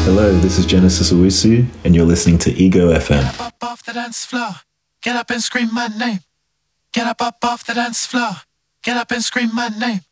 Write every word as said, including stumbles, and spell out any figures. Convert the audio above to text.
Hello, this is Genesis Owusu, and you're listening to Ego F M. Get up, up off the dance floor. Get up and scream my name. Get up, up off the dance floor. Get up and scream my name.